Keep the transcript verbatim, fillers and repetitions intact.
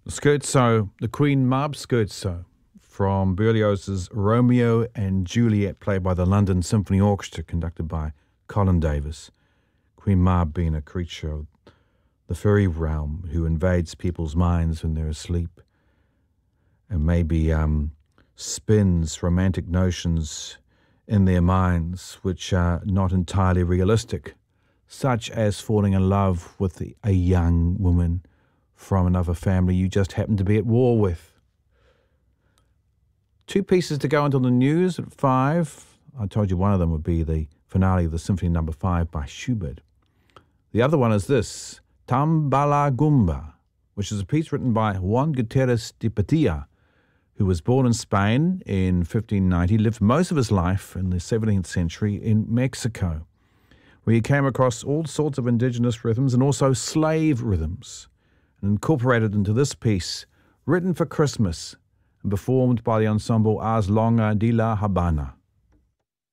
Scherzo, the Queen Mab Scherzo from Berlioz's Romeo and Juliet, played by the London Symphony Orchestra, conducted by Colin Davis. Queen Mab being a creature of the fairy realm who invades people's minds when they're asleep and maybe um, spins romantic notions in their minds which are not entirely realistic, such as falling in love with a young woman from another family you just happen to be at war with. Two pieces to go into the news at five. I told you one of them would be the finale of the Symphony Number Five by Schubert. The other one is this, Tambalagumba, which is a piece written by Juan Gutierrez de Padilla, who was born in Spain in fifteen ninety, lived most of his life in the seventeenth century in Mexico, where he came across all sorts of indigenous rhythms and also slave rhythms, and incorporated into this piece, written for Christmas and performed by the ensemble Ars Longa de la Habana.